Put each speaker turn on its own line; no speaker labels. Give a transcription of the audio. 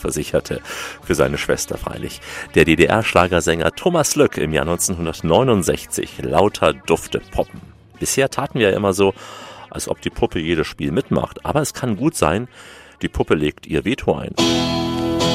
versicherte. Für seine Schwester freilich. Der DDR-Schlagersänger Thomas Lück im Jahr 1969. Lauter Dufte poppen. Bisher taten wir ja immer so, als ob die Puppe jedes Spiel mitmacht. Aber es kann gut sein, die Puppe legt ihr Veto ein.